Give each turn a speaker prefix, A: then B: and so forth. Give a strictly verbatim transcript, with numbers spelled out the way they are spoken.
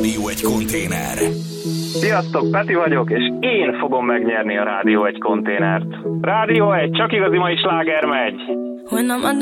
A: Rádió egy konténer.
B: Sziasztok, Peti vagyok, és én fogom megnyerni a Rádió egy konténert. Rádió egy, csak igazi mai sláger megy.